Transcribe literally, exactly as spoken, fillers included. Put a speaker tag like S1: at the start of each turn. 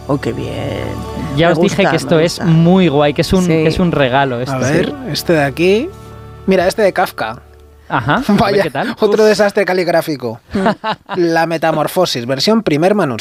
S1: ¡Oh, qué bien!
S2: Ya
S1: Me
S2: os
S1: gusta,
S2: dije que esto
S1: me
S2: es
S1: gusta.
S2: muy guay, que es un,
S1: Sí.
S2: que es un regalo. Esto.
S3: A ver, este de aquí. Mira, este de Kafka.
S2: Ajá, a ver
S3: Vaya,
S2: qué tal.
S3: otro
S2: Uf.
S3: desastre caligráfico. La Metamorfosis, versión primer manuscrito.